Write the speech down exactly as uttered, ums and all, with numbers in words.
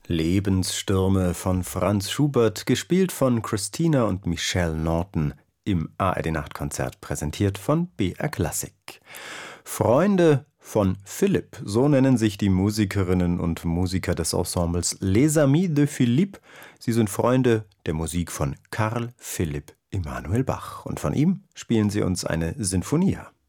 Lebensstürme von Franz Schubert, gespielt von Christina und Michelle Norton im A R D-Nachtkonzert, präsentiert von B R Klassik. Freunde von Philipp, so nennen sich die Musikerinnen und Musiker des Ensembles Les Amis de Philippe. Sie sind Freunde der Musik von Carl Philipp Emanuel Bach. Und von ihm spielen sie uns eine Sinfonia.